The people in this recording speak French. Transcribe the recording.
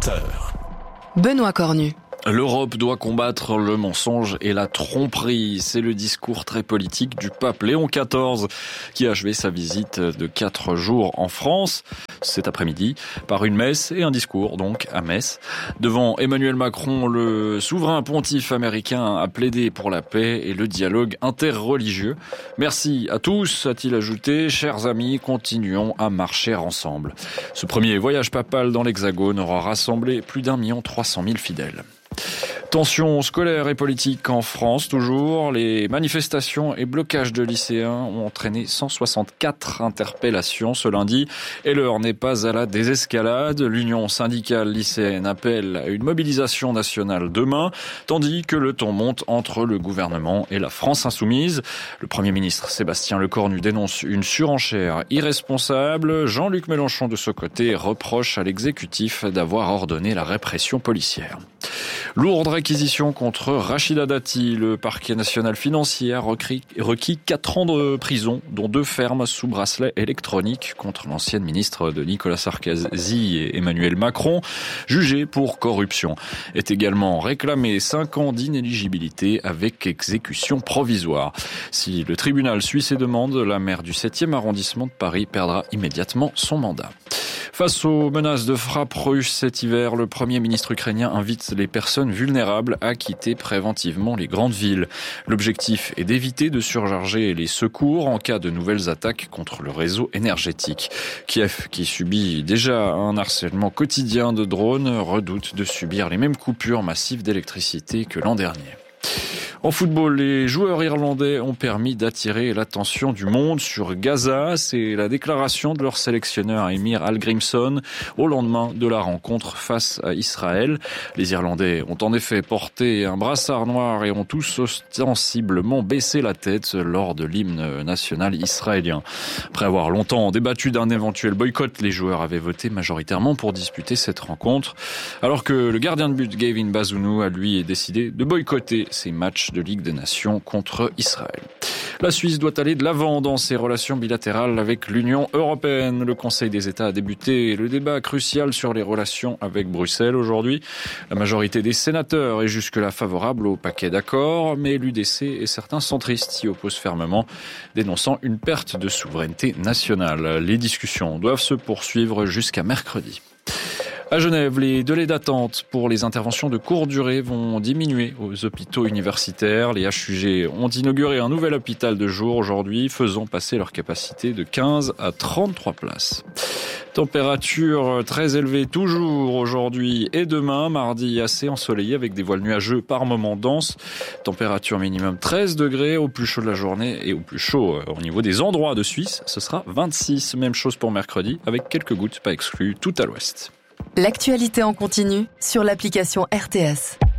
20h. Benoît Cornu. L'Europe doit combattre le mensonge et la tromperie. C'est le discours très politique du pape Léon XIV qui a achevé sa visite de 4 jours en France cet après-midi par une messe et un discours donc à Metz. Devant Emmanuel Macron, le souverain pontife américain a plaidé pour la paix et le dialogue interreligieux. Merci à tous, a-t-il ajouté. Chers amis, continuons à marcher ensemble. Ce premier voyage papal dans l'Hexagone aura rassemblé plus d'1 300 000 fidèles. Tensions scolaires et politiques en France, toujours. Les manifestations et blocages de lycéens ont entraîné 164 interpellations ce lundi. Et l'heure n'est pas à la désescalade. L'Union syndicale lycéenne appelle à une mobilisation nationale demain, tandis que le ton monte entre le gouvernement et la France insoumise. Le Premier ministre Sébastien Lecornu dénonce une surenchère irresponsable. Jean-Luc Mélenchon, de ce côté, reproche à l'exécutif d'avoir ordonné la répression policière. Lourde réquisition contre Rachida Dati. Le parquet national financier a requis 4 ans de prison, dont 2 fermes sous bracelet électronique contre l'ancienne ministre de Nicolas Sarkozy et Emmanuel Macron, jugée pour corruption. Est également réclamé 5 ans d'inéligibilité avec exécution provisoire. Si le tribunal suit ses demandes, la maire du 7e arrondissement de Paris perdra immédiatement son mandat. Face aux menaces de frappe russes cet hiver, le Premier ministre ukrainien invite les personnes vulnérables à quitter préventivement les grandes villes. L'objectif est d'éviter de surcharger les secours en cas de nouvelles attaques contre le réseau énergétique. Kiev, qui subit déjà un harcèlement quotidien de drones, redoute de subir les mêmes coupures massives d'électricité que l'an dernier. En football, les joueurs irlandais ont permis d'attirer l'attention du monde sur Gaza. C'est la déclaration de leur sélectionneur Emir Hallgrímsson au lendemain de la rencontre face à Israël. Les Irlandais ont en effet porté un brassard noir et ont tous ostensiblement baissé la tête lors de l'hymne national israélien. Après avoir longtemps débattu d'un éventuel boycott, les joueurs avaient voté majoritairement pour disputer cette rencontre, alors que le gardien de but Gavin Bazunu a lui décidé de boycotter ces matchs de Ligue des Nations contre Israël. La Suisse doit aller de l'avant dans ses relations bilatérales avec l'Union européenne. Le Conseil des États a débuté le débat crucial sur les relations avec Bruxelles aujourd'hui. La majorité des sénateurs est jusque-là favorable au paquet d'accords, mais l'UDC et certains centristes s'y opposent fermement, dénonçant une perte de souveraineté nationale. Les discussions doivent se poursuivre jusqu'à mercredi. À Genève, les délais d'attente pour les interventions de courte durée vont diminuer aux hôpitaux universitaires. Les HUG ont inauguré un nouvel hôpital de jour aujourd'hui, faisant passer leur capacité de 15 à 33 places. Température très élevée toujours aujourd'hui et demain, mardi assez ensoleillé avec des voiles nuageux par moments denses. Température minimum 13 degrés au plus chaud de la journée et au plus chaud au niveau des endroits de Suisse, ce sera 26. Même chose pour mercredi avec quelques gouttes pas exclues tout à l'ouest. L'actualité en continu sur l'application RTS.